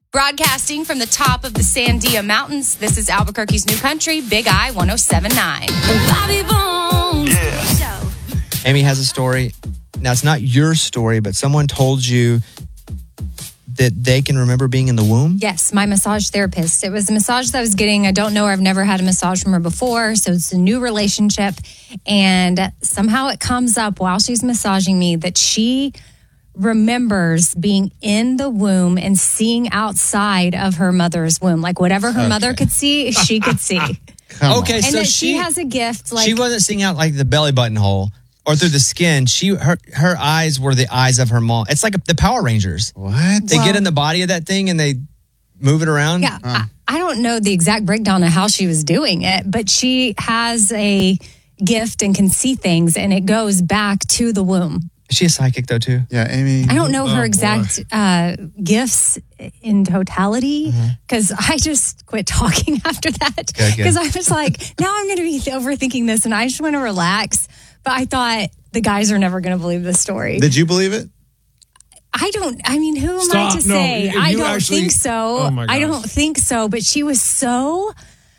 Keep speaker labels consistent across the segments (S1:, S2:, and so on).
S1: Broadcasting from the top of the Sandia Mountains, this is Albuquerque's New Country, Big I 107.9. Bobby Bones.
S2: Yeah. Amy has a story. Now, it's not your story, but someone told you that they can remember being in the womb?
S3: Yes, my massage therapist. It was a massage that I was getting. I don't know her. I've never had a massage from her before, so it's a new relationship. And somehow it comes up while she's massaging me that she remembers being in the womb and seeing outside of her mother's womb. Like whatever her mother could see, she could see.
S2: Okay,
S3: And
S2: so
S3: that she has a gift. Like
S2: she wasn't seeing out like the belly button hole or through the skin. Her eyes were the eyes of her mom. It's like the Power Rangers.
S4: What?
S2: They get in the body of that thing and they move it around?
S3: Yeah, I don't know the exact breakdown of how she was doing it, but she has a gift and can see things, and it goes back to the womb.
S2: Is she a psychic, though, too?
S4: Yeah, Amy.
S3: I don't know her exact gifts in totality because I just quit talking after that because I was like, now I'm going to be overthinking this and I just want to relax. But I thought the guys are never going to believe this story.
S4: Did you believe it?
S3: I mean, who am I to say? I don't think so.
S5: Oh my gosh.
S3: I don't think so. But she was so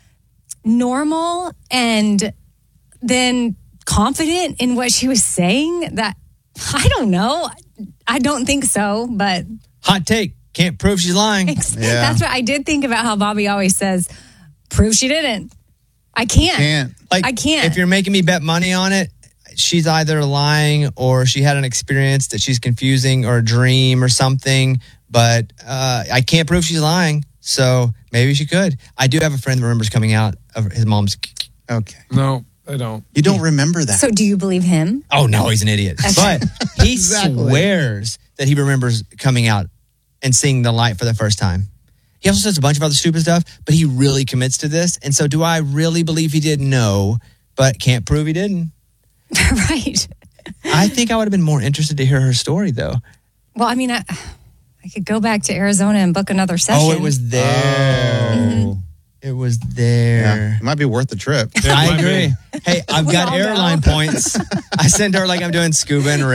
S3: normal and then confident in what she was saying that I don't know. I don't think so, but
S2: Hot take. Can't prove she's lying.
S3: that's what I did think about how Bobby always says, prove she didn't. I can't.
S2: Like,
S3: I can't.
S2: If you're making me bet money on it, she's either lying or she had an experience that she's confusing or a dream or something. But I can't prove she's lying. So maybe she could. I do have a friend that remembers coming out of his mom's.
S4: Okay.
S5: No, I don't.
S4: You don't remember that.
S3: So do you believe him?
S2: Oh, no, he's an idiot. But he swears that he remembers coming out and seeing the light for the first time. He also says a bunch of other stupid stuff, but he really commits to this. And so do I really believe he did? No, but can't prove he didn't.
S3: Right.
S2: I think I would have been more interested to hear her story, though.
S3: Well, I mean, I could go back to Arizona and book another session.
S2: Oh, it was there. It was there.
S4: Yeah, it might be worth the trip.
S2: I agree. Hey, I've
S3: We
S2: got
S3: all know.
S2: airline points. I send her like I'm doing scuba and